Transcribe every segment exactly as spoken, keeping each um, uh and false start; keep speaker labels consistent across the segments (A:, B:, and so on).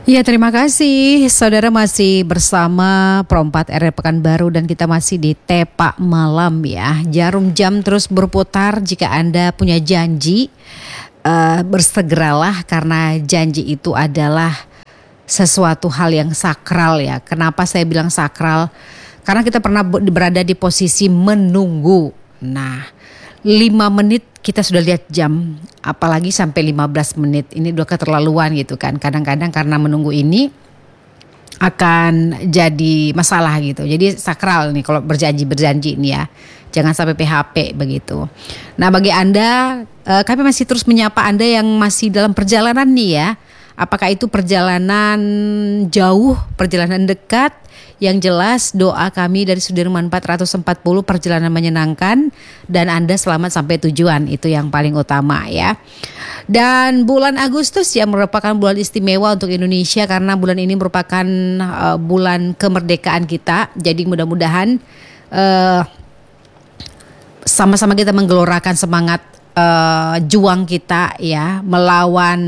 A: Iya, terima kasih. Saudara masih bersama Pro empat R R Pekanbaru dan kita masih di Tepak Malam ya. Jarum jam terus berputar. Jika Anda punya janji, uh, bersegeralah karena janji itu adalah sesuatu hal yang sakral ya. Kenapa saya bilang sakral? Karena kita pernah berada di posisi menunggu. Nah, lima menit kita sudah lihat jam, apalagi sampai lima belas menit. Ini udah keterlaluan gitu kan. Kadang-kadang karena menunggu ini akan jadi masalah gitu. Jadi sakral nih kalau berjanji-berjanji nih ya. Jangan sampai P H P begitu. Nah, bagi Anda, eh, kami masih terus menyapa Anda yang masih dalam perjalanan nih ya. Apakah itu perjalanan jauh, perjalanan dekat? Yang jelas doa kami dari Sudirman empat ratus empat puluh perjalanan menyenangkan dan Anda selamat sampai tujuan, itu yang paling utama ya. Dan bulan Agustus ya merupakan bulan istimewa untuk Indonesia karena bulan ini merupakan uh, bulan kemerdekaan kita. Jadi mudah-mudahan uh, sama-sama kita menggelorakan semangat uh, juang kita ya melawan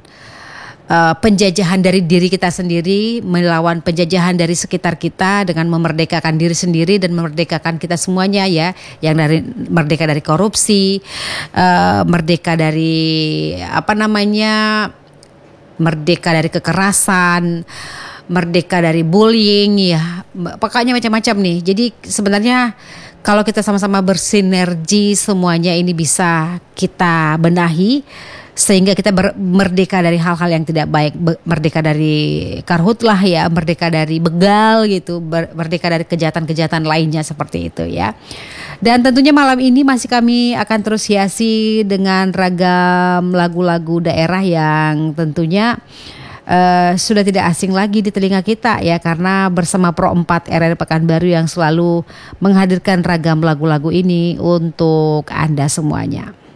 A: Uh, penjajahan dari diri kita sendiri, melawan penjajahan dari sekitar kita dengan memerdekakan diri sendiri dan memerdekakan kita semuanya ya, yang dari merdeka dari korupsi, uh, merdeka dari apa namanya, merdeka dari kekerasan, merdeka dari bullying ya, pokoknya macam-macam nih. Jadi sebenarnya kalau kita sama-sama bersinergi semuanya ini bisa kita benahi sehingga kita ber, merdeka dari hal-hal yang tidak baik, be, merdeka dari karhutlah ya, merdeka dari begal gitu, ber, merdeka dari kejahatan-kejahatan lainnya seperti itu ya. Dan tentunya malam ini masih kami akan terus hiasi dengan ragam lagu-lagu daerah yang tentunya Uh, sudah tidak asing lagi di telinga kita ya, karena bersama Pro empat R R Pekanbaru yang selalu menghadirkan ragam lagu-lagu ini untuk Anda semuanya.